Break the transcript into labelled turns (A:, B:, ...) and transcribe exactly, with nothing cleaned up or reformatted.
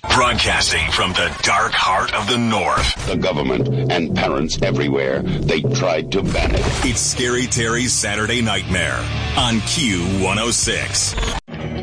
A: Broadcasting from the dark heart of the North.
B: The government and parents everywhere, they tried to ban it.
A: It's Scary Terry's Saturday Nightmare on Q one oh six.